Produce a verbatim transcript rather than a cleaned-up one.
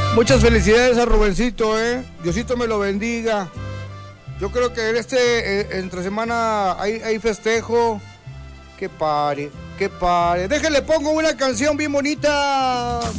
Muchas felicidades a Rubencito, eh. Diosito me lo bendiga. Yo creo que en este, eh, entre semana hay, hay festejo. Que pare, que pare. Déjenle pongo una canción bien bonita.